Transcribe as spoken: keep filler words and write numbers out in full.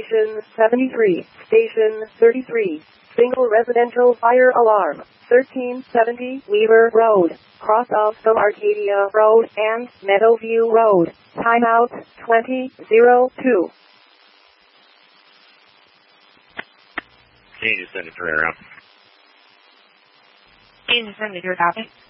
Station seventy-three, Station thirty-three, single residential fire alarm, thirteen seventy Weaver Road, cross of the Arcadia Road and Meadowview Road, timeout twenty oh two. Can you just send it to her out? Can you send it to her copy?